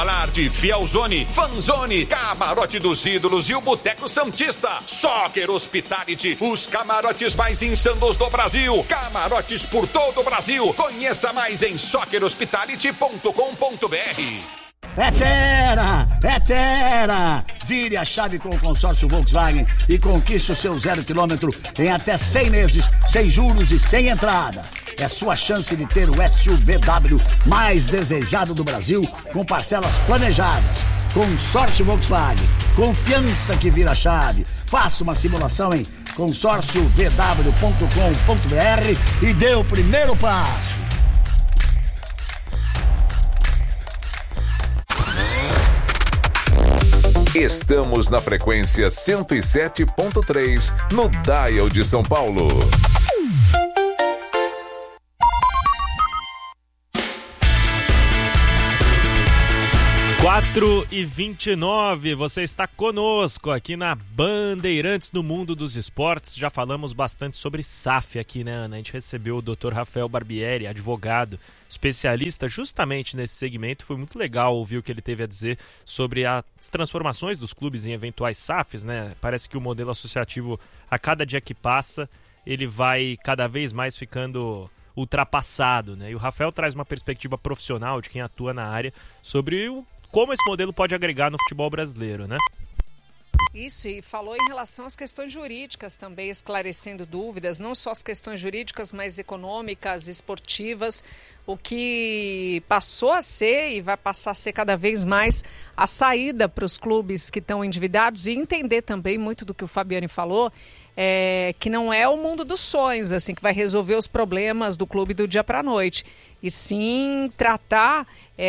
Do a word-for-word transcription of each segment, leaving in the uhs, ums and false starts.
Falar de Fielzone, Fanzone, Camarote dos Ídolos e o Boteco Santista. Soccer Hospitality, os camarotes mais insanos do Brasil. Camarotes por todo o Brasil. Conheça mais em soccer hospitality ponto com ponto b r. É Tera! É Tera! Vire a chave com o consórcio Volkswagen e conquiste o seu zero quilômetro em até cem meses, sem juros e sem entrada. É sua chance de ter o S U V W mais desejado do Brasil, com parcelas planejadas. Consórcio Volkswagen. Confiança que vira chave. Faça uma simulação em consórcio v w ponto com ponto b r e dê o primeiro passo. Estamos na frequência cento e sete ponto três, no Dial de São Paulo. quatro e vinte e nove, você está conosco aqui na Bandeirantes do Mundo dos Esportes. Já falamos bastante sobre S A F aqui, né, Ana? A gente recebeu o doutor Rafael Barbieri, advogado, especialista justamente nesse segmento. Foi muito legal ouvir o que ele teve a dizer sobre as transformações dos clubes em eventuais S A Fs, né? Parece que o modelo associativo, a cada dia que passa, ele vai cada vez mais ficando ultrapassado, né? E o Rafael traz uma perspectiva profissional de quem atua na área sobre o como esse modelo pode agregar no futebol brasileiro, né? Isso, e falou em relação às questões jurídicas também, esclarecendo dúvidas, não só as questões jurídicas, mas econômicas, esportivas, o que passou a ser e vai passar a ser cada vez mais a saída para os clubes que estão endividados, e entender também muito do que o Fabiani falou, é, que não é o mundo dos sonhos, assim, que vai resolver os problemas do clube do dia para a noite, e sim tratar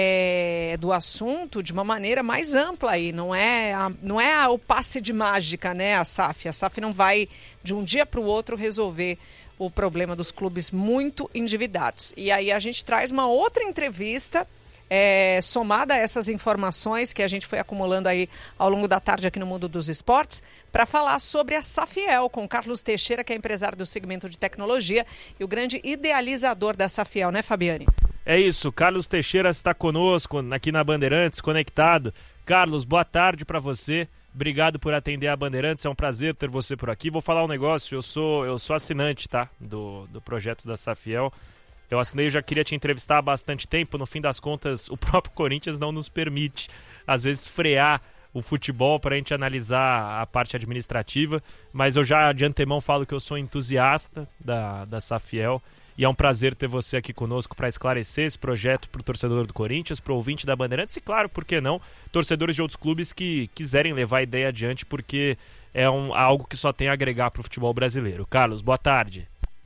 É, do assunto de uma maneira mais ampla aí, não é, a, não é a, o passe de mágica, né, a S A F. A S A F não vai de um dia para o outro resolver o problema dos clubes muito endividados. E aí a gente traz uma outra entrevista é, somada a essas informações que a gente foi acumulando aí ao longo da tarde aqui no Mundo dos Esportes, para falar sobre a Safiel, com Carlos Teixeira, que é empresário do segmento de tecnologia e o grande idealizador da Safiel, né, Fabiani? É isso, Carlos Teixeira está conosco aqui na Bandeirantes, conectado. Carlos, boa tarde para você. Obrigado por atender a Bandeirantes, é um prazer ter você por aqui. Vou falar um negócio, eu sou, eu sou assinante, tá, do, do projeto da Safiel. Eu assinei, eu já queria te entrevistar há bastante tempo. No fim das contas, o próprio Corinthians não nos permite, às vezes, frear o futebol para a gente analisar a parte administrativa. Mas eu já de antemão falo que eu sou entusiasta da, da Safiel. E é um prazer ter você aqui conosco para esclarecer esse projeto para o torcedor do Corinthians, para o ouvinte da Bandeirantes e, claro, por que não, torcedores de outros clubes que quiserem levar a ideia adiante, porque é um, algo que só tem a agregar para o futebol brasileiro. Carlos, boa tarde.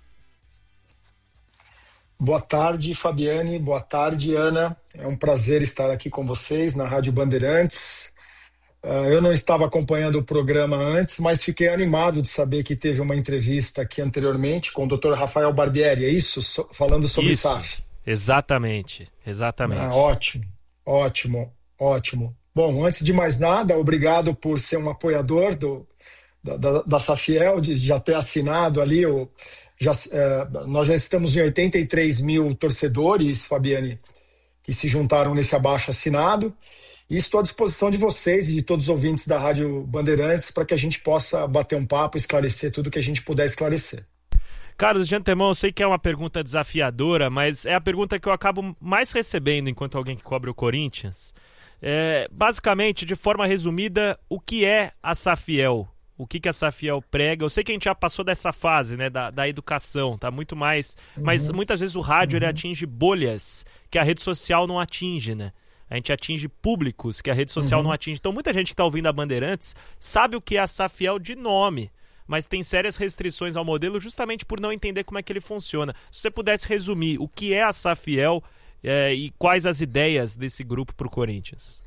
Boa tarde, Fabiane. Boa tarde, Ana. É um prazer estar aqui com vocês na Rádio Bandeirantes. Uh, eu não estava acompanhando o programa antes, mas fiquei animado de saber que teve uma entrevista aqui anteriormente com o doutor Rafael Barbieri, é isso? So, falando sobre isso, S A F. Exatamente, exatamente. Ah, ótimo, ótimo, ótimo. Bom, antes de mais nada, obrigado por ser um apoiador do, da, da, da Safiel, de já ter assinado ali. O, já, é, nós já estamos em oitenta e três mil torcedores, Fabiane, que se juntaram nesse abaixo assinado. E estou à disposição de vocês e de todos os ouvintes da Rádio Bandeirantes para que a gente possa bater um papo, esclarecer tudo que a gente puder esclarecer. Carlos, de antemão, eu sei que é uma pergunta desafiadora, mas é a pergunta que eu acabo mais recebendo enquanto alguém que cobre o Corinthians. É, basicamente, de forma resumida, o que é a Safiel? O que, que a Safiel prega? Eu sei que a gente já passou dessa fase, né, da, da educação, tá muito mais... Uhum. Mas muitas vezes o rádio uhum. ele atinge bolhas que a rede social não atinge, né? A gente atinge públicos que a rede social uhum. não atinge. Então muita gente que está ouvindo a Bandeirantes sabe o que é a Safiel de nome, mas tem sérias restrições ao modelo justamente por não entender como é que ele funciona. Se você pudesse resumir o que é a Safiel é, e quais as ideias desse grupo para o Corinthians.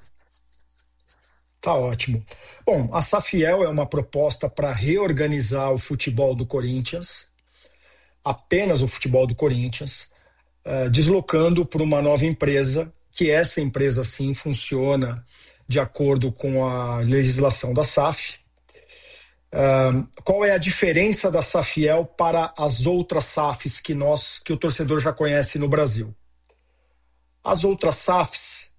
Tá ótimo. Bom, a Safiel é uma proposta para reorganizar o futebol do Corinthians, apenas o futebol do Corinthians, uh, deslocando para uma nova empresa, que essa empresa sim funciona de acordo com a legislação da S A F. Uh, qual é a diferença da Safiel para as outras S A Fs que, nós, que o torcedor já conhece no Brasil? As outras S A Fs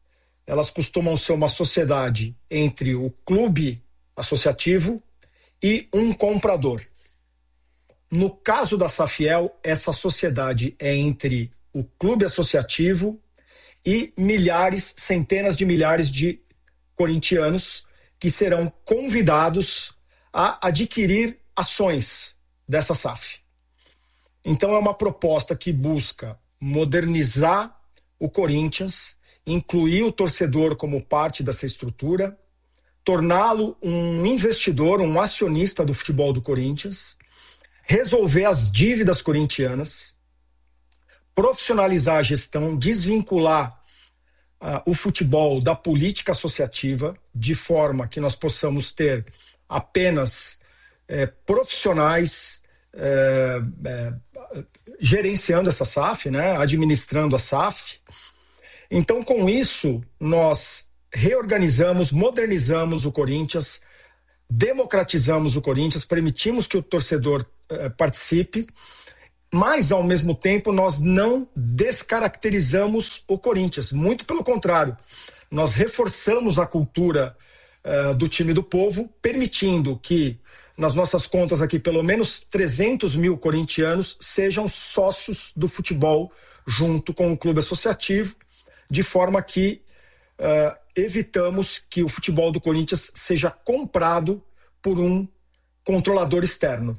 elas costumam ser uma sociedade entre o clube associativo e um comprador. No caso da Safiel, essa sociedade é entre o clube associativo e milhares, centenas de milhares de corintianos que serão convidados a adquirir ações dessa S A F. Então é uma proposta que busca modernizar o Corinthians, incluir o torcedor como parte dessa estrutura, torná-lo um investidor, um acionista do futebol do Corinthians, resolver as dívidas corintianas, profissionalizar a gestão, desvincular uh, o futebol da política associativa, de forma que nós possamos ter apenas eh, profissionais eh, eh, gerenciando essa S A F, né, administrando a S A F. Então, com isso, nós reorganizamos, modernizamos o Corinthians, democratizamos o Corinthians, permitimos que o torcedor eh, participe, mas, ao mesmo tempo, nós não descaracterizamos o Corinthians. Muito pelo contrário, nós reforçamos a cultura uh, do time do povo, permitindo que, nas nossas contas aqui, pelo menos trezentos mil corintianos sejam sócios do futebol junto com o clube associativo, de forma que uh, evitamos que o futebol do Corinthians seja comprado por um controlador externo.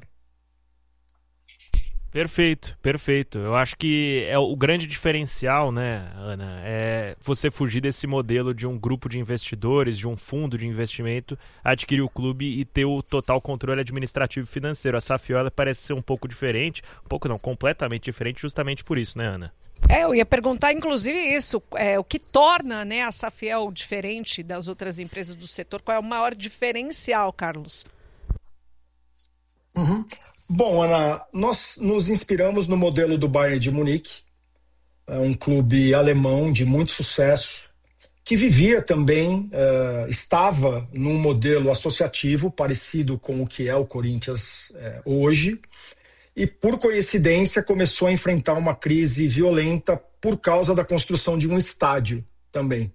Perfeito, perfeito. Eu acho que é o grande diferencial, né, Ana, é você fugir desse modelo de um grupo de investidores, de um fundo de investimento, adquirir o clube e ter o total controle administrativo e financeiro. A Safiel parece ser um pouco diferente, um pouco não, completamente diferente, justamente por isso, né, Ana? É, eu ia perguntar, inclusive, isso, é, o que torna, né, a Safiel diferente das outras empresas do setor, qual é o maior diferencial, Carlos? Uhum. Bom, Ana, nós nos inspiramos no modelo do Bayern de Munique, um clube alemão de muito sucesso, que vivia também, uh, estava num modelo associativo parecido com o que é o Corinthians uh, hoje, e por coincidência começou a enfrentar uma crise violenta por causa da construção de um estádio também.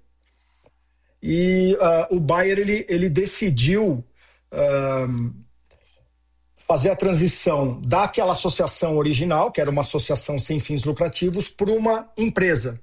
E uh, o Bayern ele, ele decidiu uh, fazer a transição daquela associação original, que era uma associação sem fins lucrativos, por uma empresa.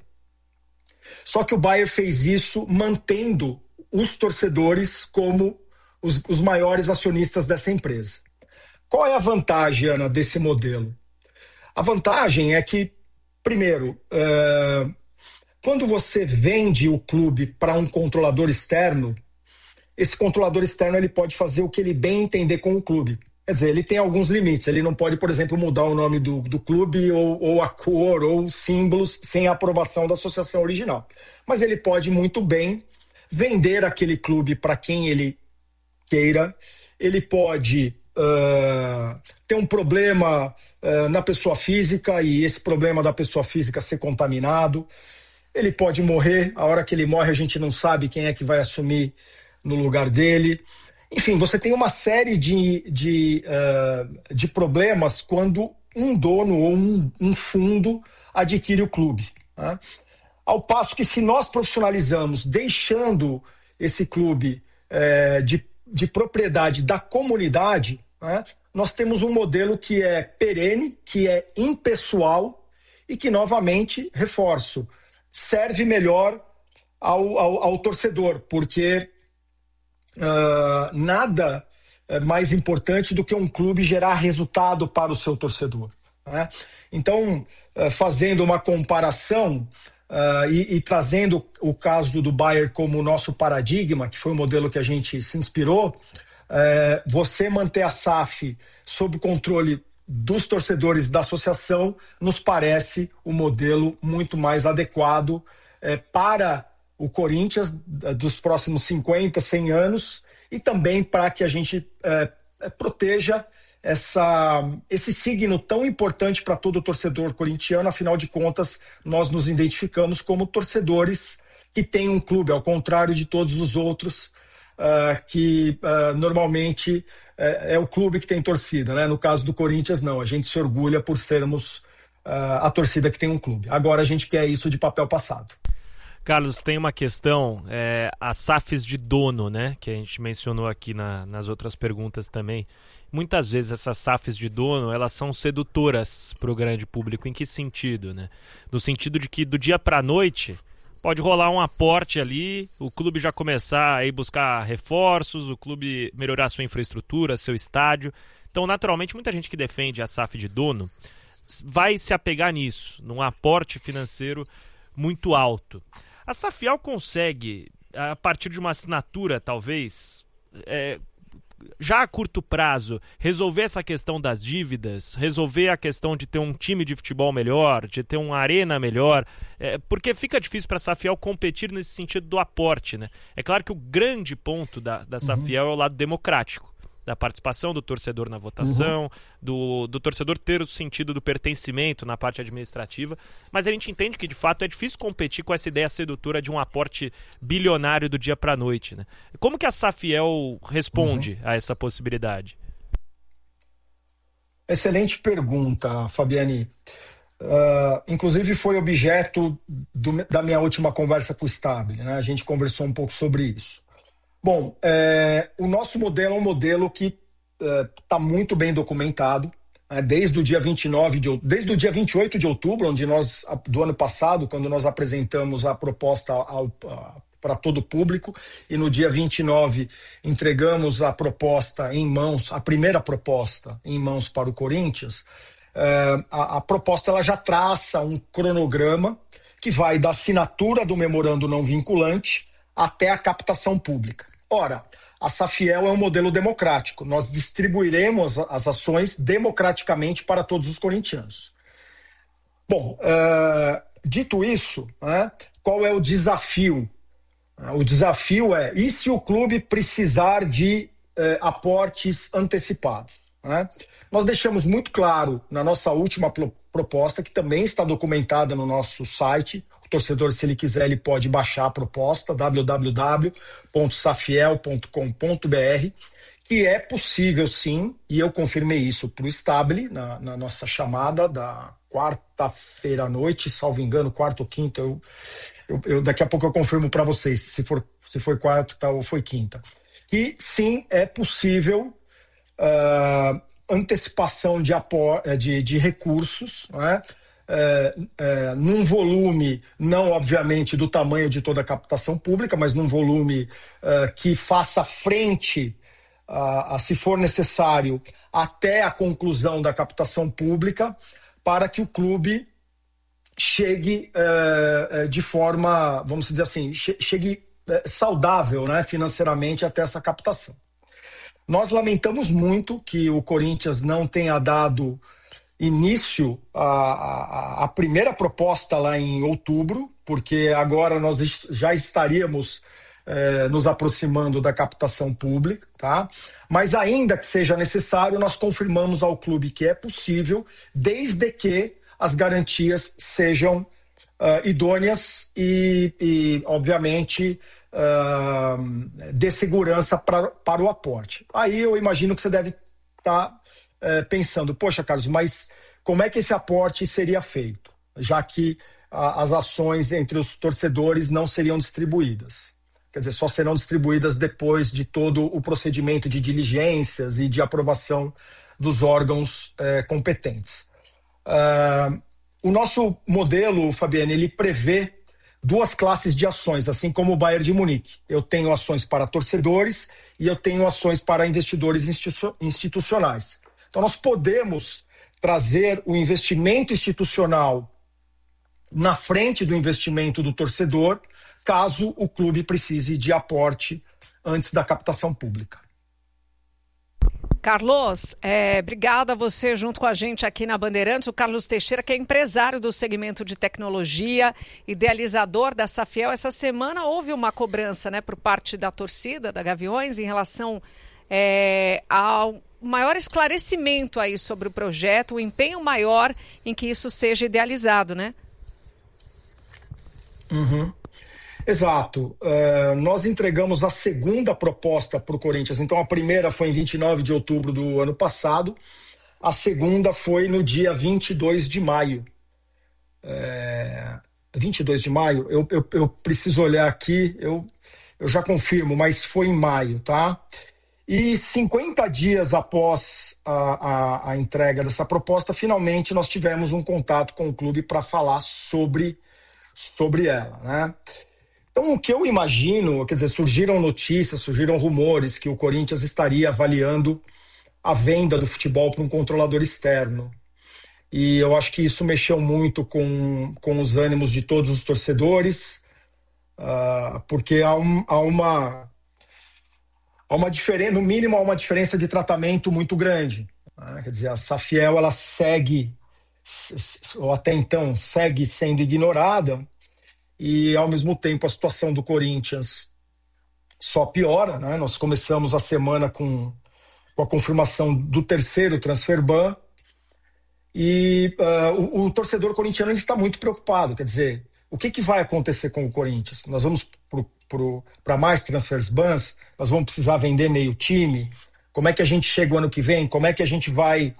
Só que o Bayern fez isso mantendo os torcedores como os, os maiores acionistas dessa empresa. Qual é a vantagem, Ana, desse modelo? A vantagem é que, primeiro, uh, quando você vende o clube para um controlador externo, esse controlador externo ele pode fazer o que ele bem entender com o clube. Quer dizer, ele tem alguns limites. Ele não pode, por exemplo, mudar o nome do, do clube ou, ou a cor ou símbolos sem a aprovação da associação original. Mas ele pode muito bem vender aquele clube para quem ele queira. Ele pode uh, ter um problema uh, na pessoa física e esse problema da pessoa física ser contaminado. Ele pode morrer. A hora que ele morre, a gente não sabe quem é que vai assumir no lugar dele. Enfim, você tem uma série de, de, uh, de problemas quando um dono ou um, um fundo adquire o clube. Né? Ao passo que, se nós profissionalizamos, deixando esse clube uh, de, de propriedade da comunidade, né? Nós temos um modelo que é perene, que é impessoal e que, novamente, reforço, serve melhor ao, ao, ao torcedor, porque Uh, nada é mais importante do que um clube gerar resultado para o seu torcedor, né? Então, uh, fazendo uma comparação uh, e, e trazendo o caso do Bayern como nosso paradigma, que foi o modelo que a gente se inspirou, uh, você manter a S A F sob controle dos torcedores da associação nos parece um modelo muito mais adequado uh, para o Corinthians dos próximos cinquenta, cem anos e também para que a gente é, proteja essa, esse signo tão importante para todo torcedor corintiano. Afinal de contas, nós nos identificamos como torcedores que têm um clube, ao contrário de todos os outros, uh, que uh, normalmente uh, é o clube que tem torcida, né? No caso do Corinthians, não. A gente se orgulha por sermos uh, a torcida que tem um clube. Agora a gente quer isso de papel passado. Carlos, tem uma questão, é, as S A Fs de dono, né, que a gente mencionou aqui na, nas outras perguntas também. Muitas vezes essas S A Fs de dono, elas são sedutoras para o grande público. Em que sentido, né? No sentido de que do dia para a noite pode rolar um aporte ali, o clube já começar a ir buscar reforços, o clube melhorar sua infraestrutura, seu estádio. Então, naturalmente, muita gente que defende a S A F de dono vai se apegar nisso, num aporte financeiro muito alto. A Safiel consegue, a partir de uma assinatura, talvez, é, já a curto prazo, resolver essa questão das dívidas, resolver a questão de ter um time de futebol melhor, de ter uma arena melhor, é, porque fica difícil para a Safiel competir nesse sentido do aporte, né? É claro que o grande ponto da, da Safiel uhum. é o lado democrático, da participação do torcedor na votação, uhum. do, do torcedor ter o sentido do pertencimento na parte administrativa, mas a gente entende que de fato é difícil competir com essa ideia sedutora de um aporte bilionário do dia para a noite, né? Como que a Safiel responde uhum. a essa possibilidade? Excelente pergunta, Fabiane. Uh, inclusive foi objeto do, da minha última conversa com o Stabile, né? A gente conversou um pouco sobre isso. Bom, é, o nosso modelo é um modelo que está é, muito bem documentado, né, desde o dia vinte e nove de, desde o dia vinte e oito de outubro, onde nós, do ano passado, quando nós apresentamos a proposta para todo o público, e no dia vinte e nove entregamos a proposta em mãos, a primeira proposta em mãos para o Corinthians. É, a, a proposta ela já traça um cronograma que vai da assinatura do memorando não vinculante até a captação pública. Ora, a Safiel é um modelo democrático. Nós distribuiremos as ações democraticamente para todos os corintianos. Bom, uh, dito isso, né, qual é o desafio? Uh, o desafio é, e se o clube precisar de uh, aportes antecipados? Né? Nós deixamos muito claro na nossa última pro- proposta, que também está documentada no nosso site. O torcedor, se ele quiser, ele pode baixar a proposta, w w w ponto safiel ponto com ponto b r, que é possível sim, e eu confirmei isso para o Stabile na, na nossa chamada da quarta-feira à noite, salvo engano, quarta ou quinta, eu, eu, eu, daqui a pouco eu confirmo para vocês se for, se foi quarta ou foi quinta. E sim, é possível uh, antecipação de, apor, de, de recursos, não é? É, é, num volume, não obviamente do tamanho de toda a captação pública, mas num volume é, que faça frente, a, a, se for necessário, até a conclusão da captação pública, para que o clube chegue é, de forma, vamos dizer assim, chegue é, saudável, né, financeiramente até essa captação. Nós lamentamos muito que o Corinthians não tenha dado início a, a, a primeira proposta lá em outubro, porque agora nós já estaríamos eh, nos aproximando da captação pública, tá? Mas ainda que seja necessário, nós confirmamos ao clube que é possível, desde que as garantias sejam uh, idôneas e, e obviamente, uh, dê segurança pra, para o aporte. Aí eu imagino que você deve estar tá, É, pensando, poxa, Carlos, mas como é que esse aporte seria feito, já que a, as ações entre os torcedores não seriam distribuídas? Quer dizer, só serão distribuídas depois de todo o procedimento de diligências e de aprovação dos órgãos é, competentes. Uh, o nosso modelo, Fabiane, ele prevê duas classes de ações, assim como o Bayern de Munique. Eu tenho ações para torcedores e eu tenho ações para investidores institu- institucionais. Então, nós podemos trazer o investimento institucional na frente do investimento do torcedor, caso o clube precise de aporte antes da captação pública. Carlos, é, obrigada a você junto com a gente aqui na Bandeirantes. O Carlos Teixeira, que é empresário do segmento de tecnologia, idealizador da Safiel. Essa semana houve uma cobrança, né, por parte da torcida, da Gaviões, em relação é, ao maior esclarecimento aí sobre o projeto, o empenho maior em que isso seja idealizado, né? Uhum. Exato. Uh, nós entregamos a segunda proposta para o Corinthians. Então, a primeira foi em vinte e nove de outubro do ano passado. A segunda foi no dia vinte e dois de maio. É, vinte e dois de maio, eu, eu, eu preciso olhar aqui, eu, eu já confirmo, mas foi em maio, tá? E cinquenta dias após a, a, a entrega dessa proposta, finalmente nós tivemos um contato com o clube para falar sobre, sobre ela, né? Então, o que eu imagino, quer dizer, surgiram notícias, surgiram rumores que o Corinthians estaria avaliando a venda do futebol para um controlador externo. E eu acho que isso mexeu muito com, com os ânimos de todos os torcedores, uh, porque há, um, há uma, há uma diferença, no mínimo há uma diferença de tratamento muito grande. Né? Quer dizer, a Safiel, ela segue, ou até então, segue sendo ignorada, e ao mesmo tempo a situação do Corinthians só piora, né? Nós começamos a semana com, com a confirmação do terceiro transfer ban, e uh, o, o torcedor corintiano ele está muito preocupado. Quer dizer, o que, que vai acontecer com o Corinthians? Nós vamos para mais transfers bans? Nós vamos precisar vender meio time? Como é que a gente chega o ano que vem? Como é que a gente vai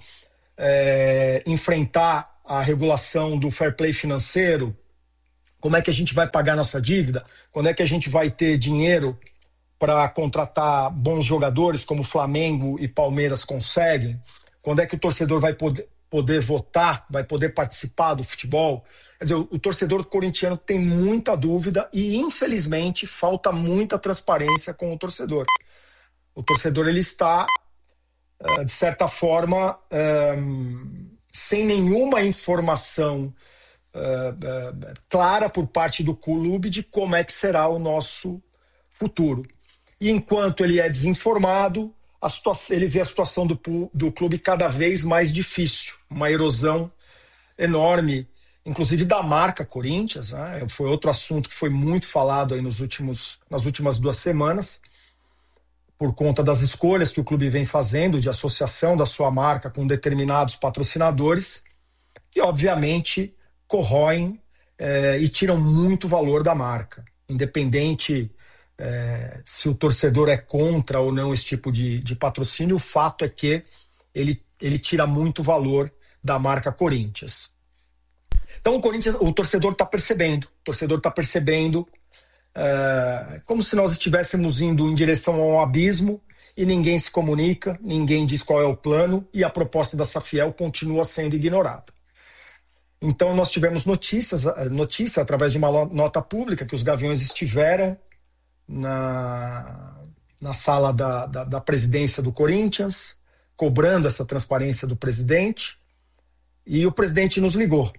é, enfrentar a regulação do fair play financeiro? Como é que a gente vai pagar nossa dívida? Quando é que a gente vai ter dinheiro para contratar bons jogadores como Flamengo e Palmeiras conseguem? Quando é que o torcedor vai poder, poder votar, vai poder participar do futebol? Quer dizer, o, o torcedor corintiano tem muita dúvida e, infelizmente, falta muita transparência com o torcedor. O torcedor ele está, de certa forma, um, sem nenhuma informação Uh, uh, clara por parte do clube de como é que será o nosso futuro. E enquanto ele é desinformado, a situação, ele vê a situação do, do clube cada vez mais difícil, uma erosão enorme, inclusive da marca Corinthians, né? Foi outro assunto que foi muito falado aí nos últimos, nas últimas duas semanas, por conta das escolhas que o clube vem fazendo de associação da sua marca com determinados patrocinadores, que obviamente corroem eh, e tiram muito valor da marca, independente eh, se o torcedor é contra ou não esse tipo de, de patrocínio. O fato é que ele, ele tira muito valor da marca Corinthians. Então o Corinthians, o torcedor está percebendo, o torcedor está percebendo eh, como se nós estivéssemos indo em direção a um abismo e ninguém se comunica, ninguém diz qual é o plano e a proposta da Safiel continua sendo ignorada. Então nós tivemos notícias, notícia através de uma nota pública que os Gaviões estiveram na, na sala da, da, da presidência do Corinthians, cobrando essa transparência do presidente, e o presidente nos ligou.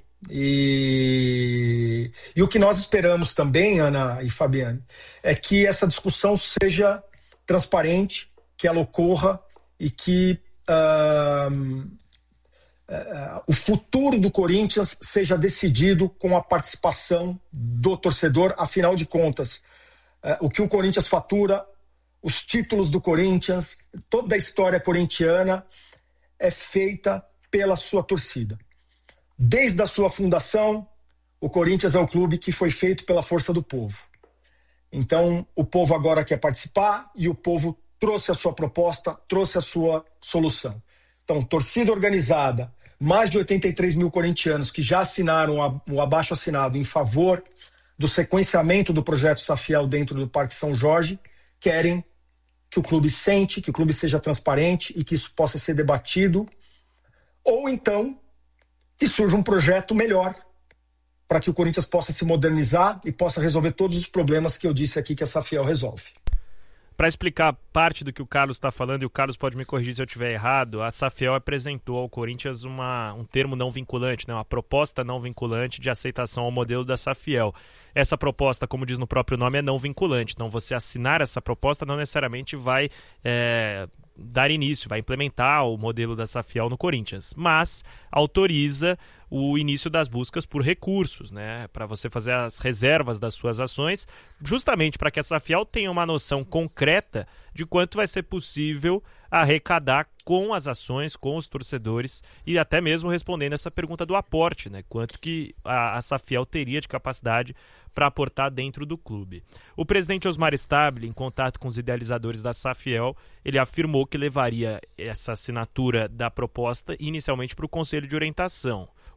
E, e o que nós esperamos também, Ana e Fabiane, é que essa discussão seja transparente, que ela ocorra e que uh, Uh, o futuro do Corinthians seja decidido com a participação do torcedor. Afinal de contas, uh, o que o Corinthians fatura, os títulos do Corinthians, toda a história corintiana é feita pela sua torcida. Desde a sua fundação, o Corinthians é o clube que foi feito pela força do povo. Então, o povo agora quer participar e o povo trouxe a sua proposta, trouxe a sua solução. Então, torcida organizada, mais de oitenta e três mil corintianos que já assinaram o abaixo-assinado em favor do sequenciamento do projeto Safiel dentro do Parque São Jorge, querem que o clube sente, que o clube seja transparente e que isso possa ser debatido, ou então que surja um projeto melhor para que o Corinthians possa se modernizar e possa resolver todos os problemas que eu disse aqui que a Safiel resolve. Para explicar parte do que o Carlos está falando, e o Carlos pode me corrigir se eu estiver errado, a Safiel apresentou ao Corinthians uma, um termo não vinculante, né, uma proposta não vinculante de aceitação ao modelo da Safiel. Essa proposta, como diz no próprio nome, é não vinculante. Então você assinar essa proposta não necessariamente vai é, dar início, vai implementar o modelo da Safiel no Corinthians, mas autoriza o início das buscas por recursos, né, para você fazer as reservas das suas ações, justamente para que a Safiel tenha uma noção concreta de quanto vai ser possível arrecadar com as ações, com os torcedores, e até mesmo respondendo essa pergunta do aporte, né, quanto que a, a Safiel teria de capacidade para aportar dentro do clube. O presidente Osmar Stabile, em contato com os idealizadores da Safiel, ele afirmou que levaria essa assinatura da proposta inicialmente para o Conselho de Orientação.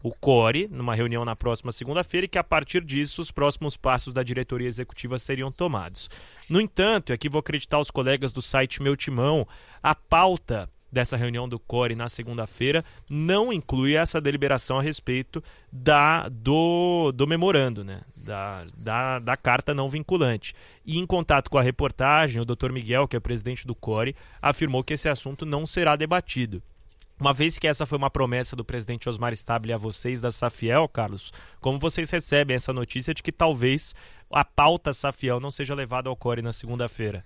o C O R I, numa reunião na próxima segunda-feira, e que a partir disso os próximos passos da diretoria executiva seriam tomados. No entanto, e aqui vou acreditar os colegas do site Meu Timão, a pauta dessa reunião do C O R I na segunda-feira não inclui essa deliberação a respeito da, do, do memorando, né? da, da, da carta não vinculante. E em contato com a reportagem, o doutor Miguel, que é o presidente do C O R I, afirmou que esse assunto não será debatido. Uma vez que essa foi uma promessa do presidente Osmar Stabile a vocês da Safiel, Carlos, como vocês recebem essa notícia de que talvez a pauta Safiel não seja levada ao C O R I na segunda-feira?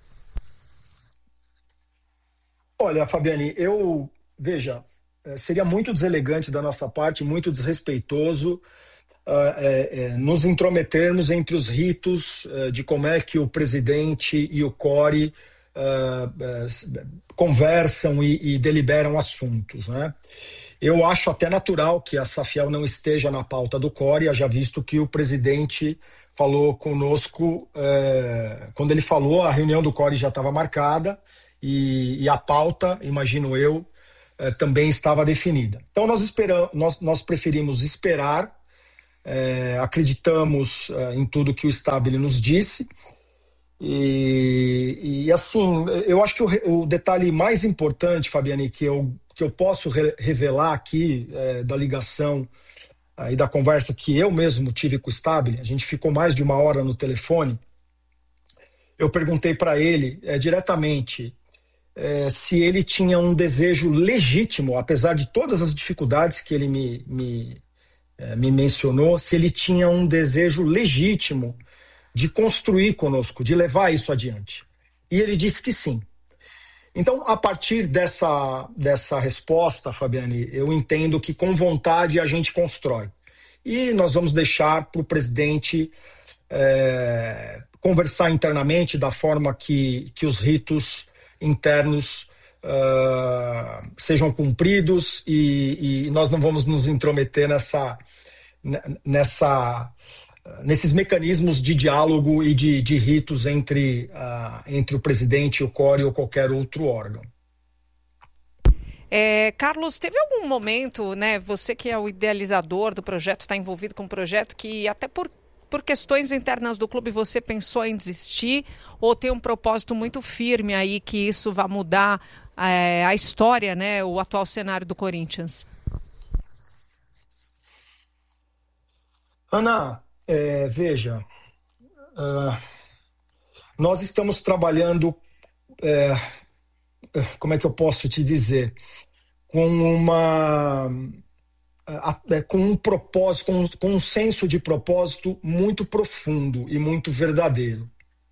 Olha, Fabiane, eu, veja, seria muito deselegante da nossa parte, muito desrespeitoso uh, é, é, nos intrometermos entre os ritos uh, de como é que o presidente e o C O R I uh, uh, conversam e, e deliberam assuntos, né? Eu acho até natural que a Safiel não esteja na pauta do C O R I, já visto que o presidente falou conosco, uh, quando ele falou, a reunião do C O R I já estava marcada, E, e a pauta, imagino eu, eh, também estava definida. Então nós, esperamos, nós, nós preferimos esperar, eh, acreditamos eh, em tudo que o Stabile nos disse, e, e assim, eu acho que o, o detalhe mais importante, Fabiane, que eu, que eu posso re, revelar aqui eh, da ligação eh, e da conversa que eu mesmo tive com o Stabile, a gente ficou mais de uma hora no telefone, eu perguntei para ele eh, diretamente É, se ele tinha um desejo legítimo, apesar de todas as dificuldades que ele me, me, é, me mencionou, se ele tinha um desejo legítimo de construir conosco, de levar isso adiante. E ele disse que sim. Então, a partir dessa, dessa resposta, Fabiane, eu entendo que com vontade a gente constrói. E nós vamos deixar para o presidente é, conversar internamente da forma que, que os ritos internos uh, sejam cumpridos e, e nós não vamos nos intrometer nessa, nessa, nesses mecanismos de diálogo e de, de ritos entre, uh, entre o presidente, o C O R I ou qualquer outro órgão. É, Carlos, teve algum momento, né, você que é o idealizador do projeto, está envolvido com o projeto, que até por Por questões internas do clube você pensou em desistir ou tem um propósito muito firme aí que isso vai mudar é, a história, né, o atual cenário do Corinthians? Ana, é, veja, uh, nós estamos trabalhando, é, como é que eu posso te dizer, com uma... com um propósito, com, com um senso de propósito muito profundo e muito verdadeiro.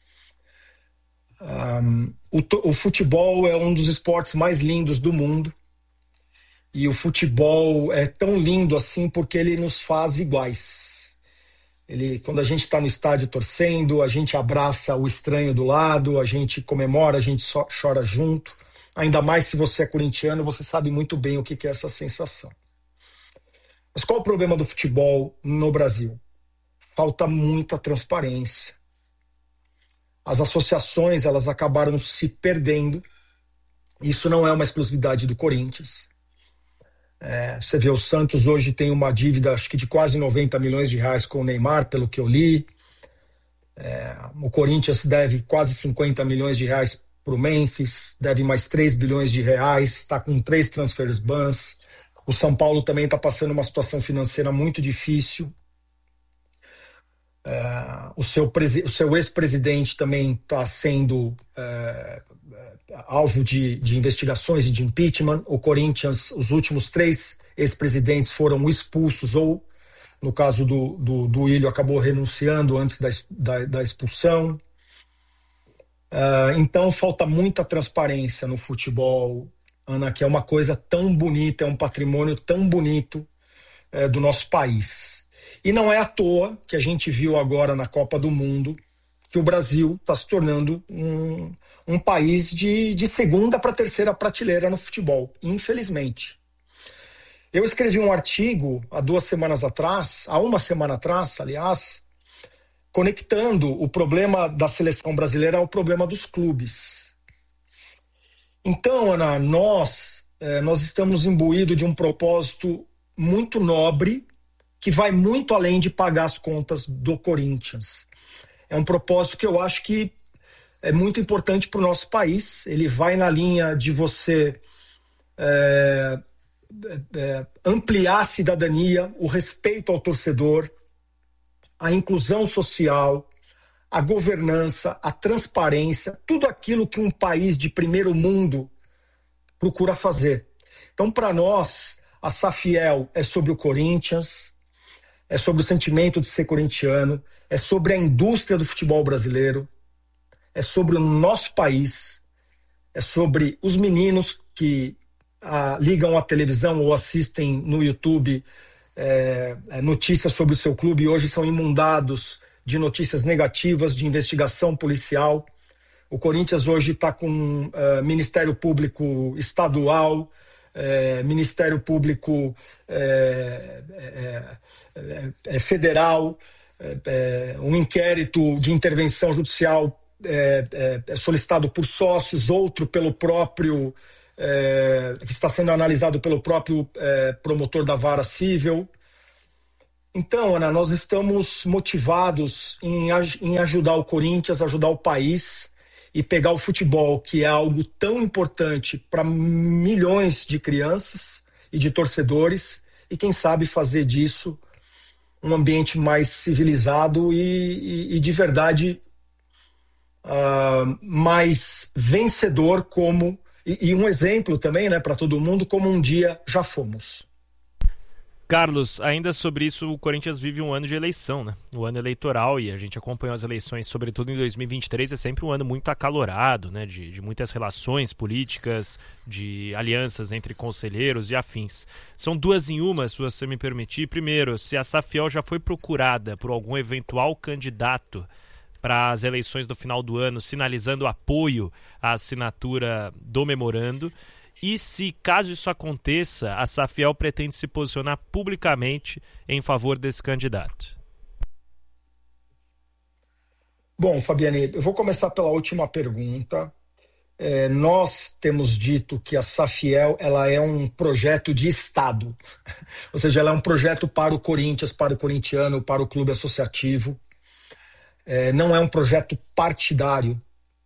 Um, o, o futebol é um dos esportes mais lindos do mundo e o futebol é tão lindo assim porque ele nos faz iguais. Ele, quando a gente está no estádio torcendo, a gente abraça o estranho do lado, a gente comemora, a gente só chora junto. Ainda mais se você é corintiano, você sabe muito bem o que é essa sensação. Mas qual é o problema do futebol no Brasil? Falta muita transparência. As associações, elas acabaram se perdendo. Isso não é uma exclusividade do Corinthians. É, você vê, o Santos hoje tem uma dívida, acho que de quase noventa milhões de reais com o Neymar, pelo que eu li. É, o Corinthians deve quase cinquenta milhões de reais para o Memphis, deve mais três bilhões de reais, está com três transfers bans. O São Paulo também está passando uma situação financeira muito difícil. É, o seu, o seu ex-presidente também está sendo é, alvo de, de investigações e de impeachment. O Corinthians, os últimos três ex-presidentes foram expulsos ou, no caso do, do, do Ilho, acabou renunciando antes da, da, da expulsão. É, então falta muita transparência no futebol, Ana, que é uma coisa tão bonita, é um patrimônio tão bonito é, do nosso país. E não é à toa que a gente viu agora na Copa do Mundo que o Brasil está se tornando um, um país de, de segunda para terceira prateleira no futebol, infelizmente. Eu escrevi um artigo há duas semanas atrás, há uma semana atrás, aliás, conectando o problema da seleção brasileira ao problema dos clubes. Então, Ana, nós, eh, nós estamos imbuídos de um propósito muito nobre que vai muito além de pagar as contas do Corinthians. É um propósito que eu acho que é muito importante para o nosso país. Ele vai na linha de você é, é, ampliar a cidadania, o respeito ao torcedor, a inclusão social, a governança, a transparência, tudo aquilo que um país de primeiro mundo procura fazer. Então, para nós, a Safiel é sobre o Corinthians, é sobre o sentimento de ser corintiano, é sobre a indústria do futebol brasileiro, é sobre o nosso país, é sobre os meninos que ah, ligam à televisão ou assistem no YouTube é, é, notícias sobre o seu clube e hoje são inundados de notícias negativas, de investigação policial. O Corinthians hoje está com uh, Ministério Público Estadual, uh, Ministério Público uh, uh, uh, uh, Federal, uh, uh, um inquérito de intervenção judicial uh, uh, solicitado por sócios, outro pelo próprio, uh, que está sendo analisado pelo próprio uh, promotor da Vara Civil. Então, Ana, nós estamos motivados em, em ajudar o Corinthians, ajudar o país e pegar o futebol, que é algo tão importante para milhões de crianças e de torcedores, e quem sabe fazer disso um ambiente mais civilizado e, e, e de verdade uh, mais vencedor, como e, e um exemplo também, né, para todo mundo, como um dia já fomos. Carlos, ainda sobre isso, o Corinthians vive um ano de eleição, né? O ano eleitoral, e a gente acompanhou as eleições, sobretudo em dois mil e vinte e três, é sempre um ano muito acalorado, né? De, de muitas relações políticas, de alianças entre conselheiros e afins. São duas em uma, se você me permitir. Primeiro, se a Safiel já foi procurada por algum eventual candidato para as eleições do final do ano, sinalizando apoio à assinatura do memorando. E se, caso isso aconteça, a Safiel pretende se posicionar publicamente em favor desse candidato? Bom, Fabiane, eu vou começar pela última pergunta. É, nós temos dito que a Safiel ela é um projeto de Estado, ou seja, ela é um projeto para o Corinthians, para o corintiano, para o clube associativo. É, não é um projeto partidário.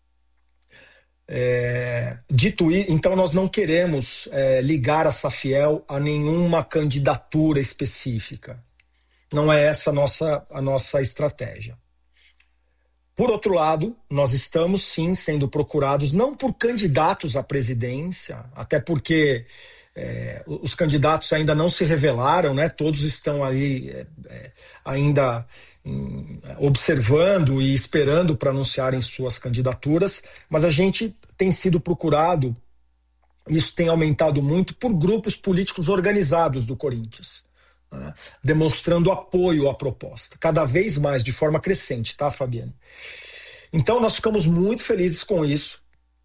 É, dito isso, então nós não queremos é, ligar a Safiel a nenhuma candidatura específica. Não é essa a nossa, a nossa estratégia. Por outro lado, nós estamos sim sendo procurados, não por candidatos à presidência, até porque é, os candidatos ainda não se revelaram, né? Todos estão aí é, é, ainda observando e esperando para anunciarem suas candidaturas, mas a gente tem sido procurado, isso tem aumentado muito, por grupos políticos organizados do Corinthians, né, demonstrando apoio à proposta, cada vez mais, de forma crescente, tá, Fabiane? Então nós ficamos muito felizes com isso.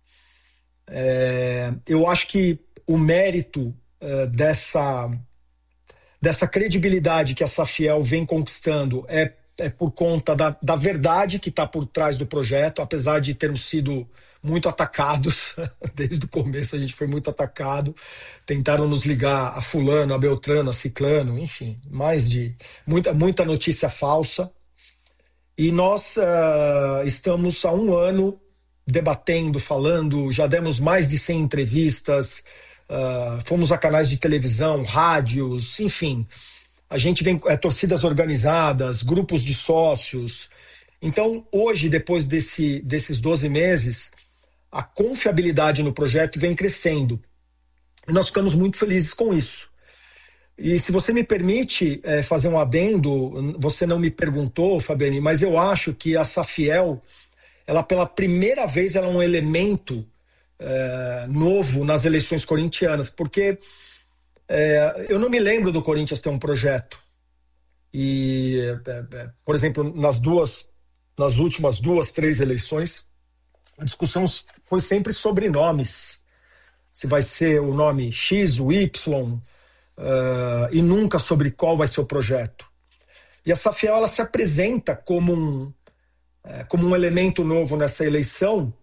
É, eu acho que o mérito é, dessa, dessa credibilidade que a Safiel vem conquistando é é por conta da, da verdade que está por trás do projeto, apesar de termos sido muito atacados, desde o começo a gente foi muito atacado, tentaram nos ligar a fulano, a beltrano, a ciclano, enfim, mais de muita, muita notícia falsa, e nós uh, estamos há um ano debatendo, falando, já demos mais de cem entrevistas, uh, fomos a canais de televisão, rádios, enfim. A gente vem é, torcidas organizadas, grupos de sócios. Então, hoje, depois desse, desses doze meses, a confiabilidade no projeto vem crescendo. E nós ficamos muito felizes com isso. E se você me permite é, fazer um adendo, você não me perguntou, Fabiane, mas eu acho que a Safiel, ela pela primeira vez, ela é um elemento é, novo nas eleições corintianas, porque É, eu não me lembro do Corinthians ter um projeto. E, é, é, por exemplo, nas duas, nas últimas duas, três eleições, a discussão foi sempre sobre nomes. Se vai ser o nome X, o Y, uh, e nunca sobre qual vai ser o projeto. E a Safiel, ela se apresenta como um, é, como um elemento novo nessa eleição,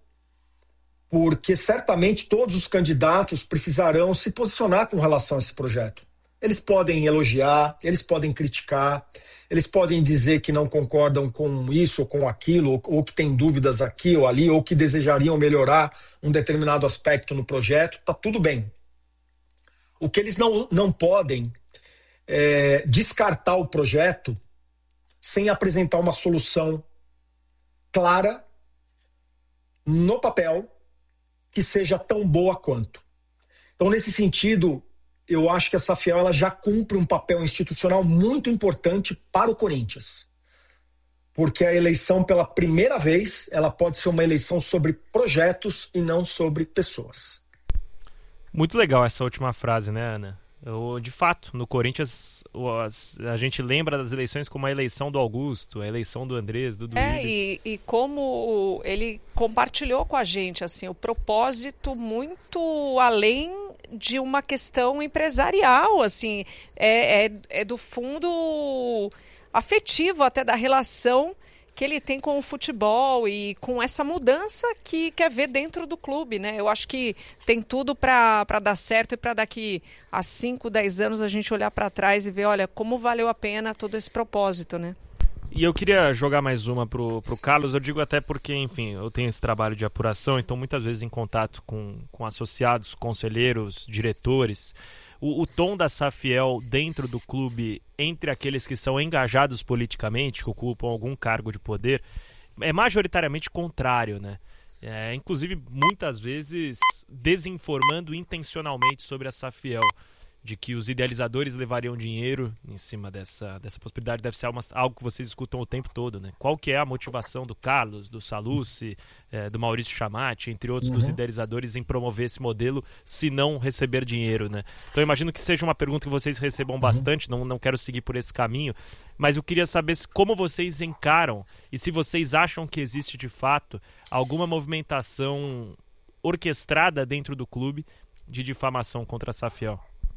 porque certamente todos os candidatos precisarão se posicionar com relação a esse projeto. Eles podem elogiar, eles podem criticar, eles podem dizer que não concordam com isso ou com aquilo, ou, ou que têm dúvidas aqui ou ali, ou que desejariam melhorar um determinado aspecto no projeto, tá tudo bem. O que eles não, não podem é descartar o projeto sem apresentar uma solução clara, no papel, que seja tão boa quanto. Então, nesse sentido, eu acho que a Safiel ela já cumpre um papel institucional muito importante para o Corinthians. Porque a eleição, pela primeira vez, ela pode ser uma eleição sobre projetos e não sobre pessoas. Muito legal essa última frase, né, Ana? Eu, de fato, no Corinthians, a gente lembra das eleições como a eleição do Augusto, a eleição do Andrés, do Duílio. É, e, e como ele compartilhou com a gente, assim, o propósito muito além de uma questão empresarial, assim, é, é, é do fundo afetivo até da relação que ele tem com o futebol e com essa mudança que quer ver dentro do clube, né? Eu acho que tem tudo para dar certo e para daqui a cinco, dez anos a gente olhar para trás e ver, olha, como valeu a pena todo esse propósito, né? E eu queria jogar mais uma pro, pro Carlos, eu digo até porque, enfim, eu tenho esse trabalho de apuração, então muitas vezes em contato com, com associados, conselheiros, diretores. O, o tom da Safiel dentro do clube, entre aqueles que são engajados politicamente, que ocupam algum cargo de poder, é majoritariamente contrário, né? É, inclusive, muitas vezes, desinformando intencionalmente sobre a Safiel, de que os idealizadores levariam dinheiro em cima dessa, dessa possibilidade. Deve ser uma, algo que vocês escutam o tempo todo, né? Qual que é a motivação do Carlos, do Sallucci, é, do Maurício Chamati, entre outros, uhum. dos idealizadores em promover esse modelo, se não receber dinheiro, né? Então eu imagino que seja uma pergunta que vocês recebam uhum. bastante, não, não quero seguir por esse caminho, mas eu queria saber como vocês encaram e se vocês acham que existe de fato alguma movimentação orquestrada dentro do clube de difamação contra a Safiel.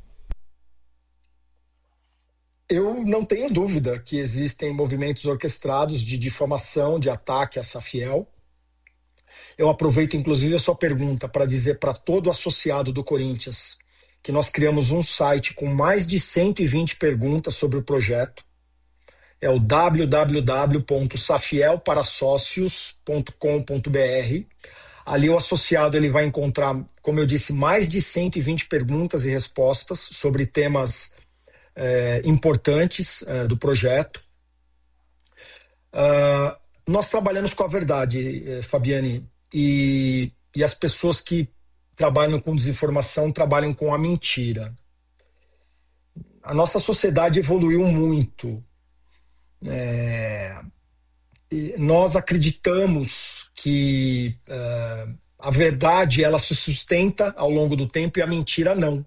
Eu não tenho dúvida que existem movimentos orquestrados de difamação, de ataque à Safiel. Eu aproveito, inclusive, a sua pergunta para dizer para todo associado do Corinthians que nós criamos um site com mais de cento e vinte perguntas sobre o projeto. É o w w w ponto safiel para sócios ponto com ponto b r. Ali o associado ele vai encontrar, como eu disse, mais de cento e vinte perguntas e respostas sobre temas É, importantes é, do projeto. Uh, nós trabalhamos com a verdade, é, Fabiane, e, e as pessoas que trabalham com desinformação trabalham com a mentira. A nossa sociedade evoluiu muito. É, e nós acreditamos que é, a verdade ela se sustenta ao longo do tempo e a mentira não.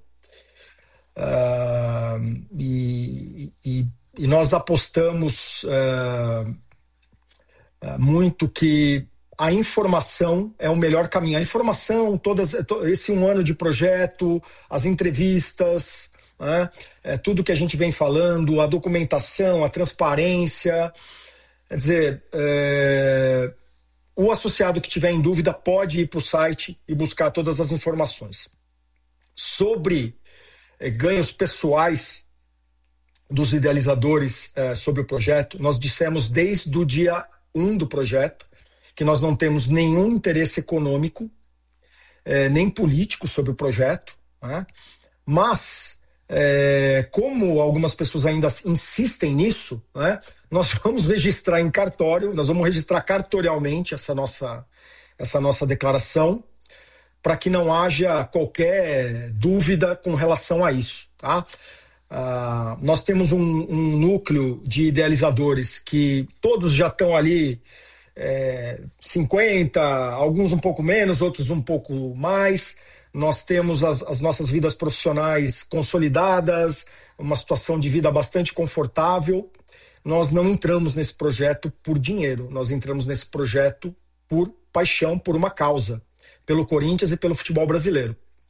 Uh, e, e, e nós apostamos uh, uh, muito que a informação é o melhor caminho. A informação, todas, esse um ano de projeto, as entrevistas, né, é, tudo que a gente vem falando, a documentação, a transparência. Quer dizer, é, o associado que tiver em dúvida pode ir para o site e buscar todas as informações. Sobre ganhos pessoais dos idealizadores eh, sobre o projeto, nós dissemos desde o dia um do projeto que nós não temos nenhum interesse econômico, eh, nem político sobre o projeto, né? Mas, eh, como algumas pessoas ainda insistem nisso, né, nós vamos registrar em cartório, nós vamos registrar cartorialmente essa nossa, essa nossa declaração, para que não haja qualquer dúvida com relação a isso, tá? Uh, nós temos um, um núcleo de idealizadores que todos já estão ali é, cinquenta, alguns um pouco menos, outros um pouco mais. Nós temos as, as nossas vidas profissionais consolidadas, uma situação de vida bastante confortável. Nós não entramos nesse projeto por dinheiro, nós entramos nesse projeto por paixão, por uma causa, pelo Corinthians e pelo futebol brasileiro.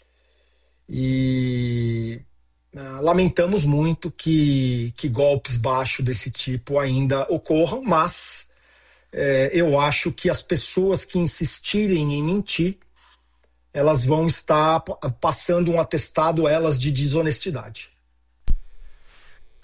E uh, lamentamos muito que, que golpes baixos desse tipo ainda ocorram, mas eh, eu acho que as pessoas que insistirem em mentir, elas vão estar passando um atestado a elas de desonestidade.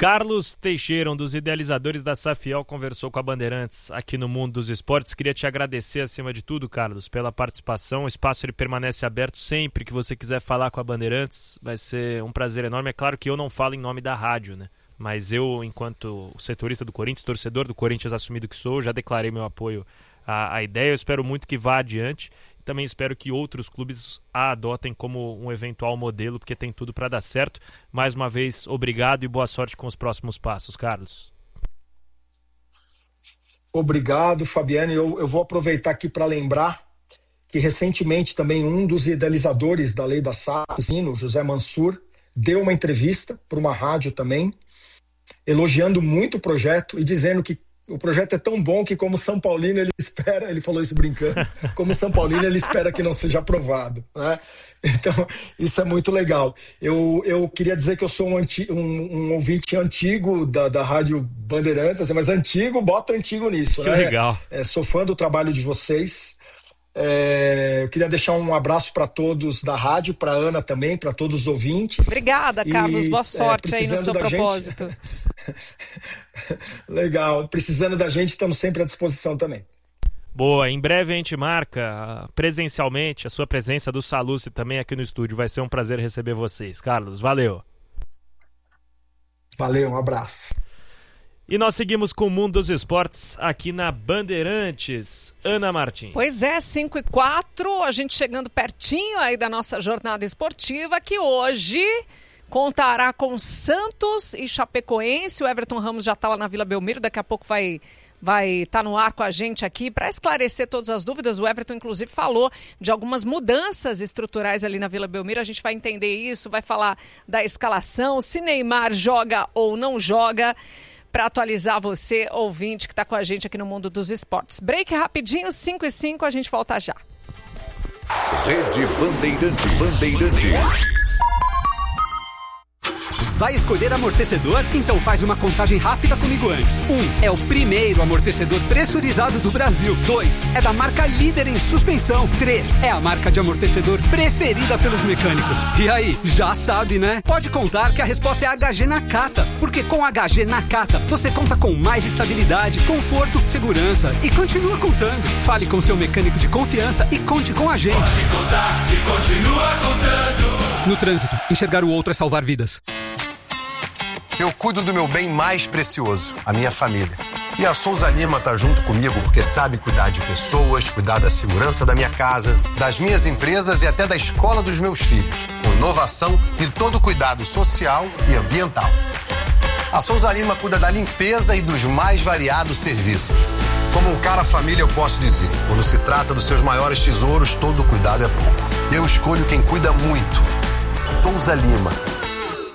Carlos Teixeira, um dos idealizadores da Safiel, conversou com a Bandeirantes aqui no Mundo dos Esportes. Queria te agradecer, acima de tudo, Carlos, pela participação. O espaço ele permanece aberto sempre que você quiser falar com a Bandeirantes. Vai ser um prazer enorme. É claro que eu não falo em nome da rádio, né? Mas eu, enquanto setorista do Corinthians, torcedor do Corinthians assumido que sou, já declarei meu apoio à, à ideia. Eu espero muito que vá adiante. Também espero que outros clubes a adotem como um eventual modelo, porque tem tudo para dar certo. Mais uma vez, obrigado e boa sorte com os próximos passos, Carlos. Obrigado, Fabiano. Eu, eu vou aproveitar aqui para lembrar que recentemente também um dos idealizadores da lei da S A F, o José Mansur, deu uma entrevista para uma rádio também, elogiando muito o projeto e dizendo que o projeto é tão bom que, como São Paulino, ele espera, ele falou isso brincando, como São Paulino, ele espera que não seja aprovado, né? Então, isso é muito legal. Eu, eu queria dizer que eu sou um, anti, um, um ouvinte antigo da, da Rádio Bandeirantes, assim, mas antigo, bota antigo nisso, que né? legal. É, sou fã do trabalho de vocês. É, eu queria deixar um abraço para todos da rádio, para Ana também, para todos os ouvintes. Obrigada, Carlos. E, boa sorte é, aí no seu propósito. Gente... Legal. Precisando da gente, estamos sempre à disposição também. Boa. Em breve a gente marca presencialmente a sua presença do Sallusti também aqui no estúdio. Vai ser um prazer receber vocês. Carlos, valeu. Valeu, um abraço. E nós seguimos com o Mundo dos Esportes aqui na Bandeirantes. Ana Martins. Pois é, cinco e quatro, a gente chegando pertinho aí da nossa jornada esportiva, que hoje contará com Santos e Chapecoense. O Everton Ramos já está lá na Vila Belmiro, daqui a pouco vai vai estar no ar com a gente aqui para esclarecer todas as dúvidas. O Everton, inclusive, falou de algumas mudanças estruturais ali na Vila Belmiro. A gente vai entender isso, vai falar da escalação, se Neymar joga ou não joga, para atualizar você, ouvinte, que está com a gente aqui no Mundo dos Esportes. Break rapidinho, cinco e cinco, a gente volta já. Rede Bandeirantes. Bandeirantes. Vai escolher amortecedor? Então faz uma contagem rápida comigo antes. Um, é o primeiro amortecedor pressurizado do Brasil. Dois, é da marca líder em suspensão. Três, é a marca de amortecedor preferida pelos mecânicos. E aí, já sabe, né? Pode contar que a resposta é H G Nakata. Porque com H G Nakata, você conta com mais estabilidade, conforto, segurança e continua contando. Fale com seu mecânico de confiança e conte com a gente. Pode contar e continua contando. No trânsito, enxergar o outro é salvar vidas. Eu cuido do meu bem mais precioso, a minha família. E a Souza Lima tá junto comigo porque sabe cuidar de pessoas, cuidar da segurança da minha casa, das minhas empresas e até da escola dos meus filhos, com inovação e todo o cuidado social e ambiental. A Souza Lima cuida da limpeza e dos mais variados serviços. Como um cara família, eu posso dizer, quando se trata dos seus maiores tesouros, todo cuidado é pouco. Eu escolho quem cuida muito. Souza Lima.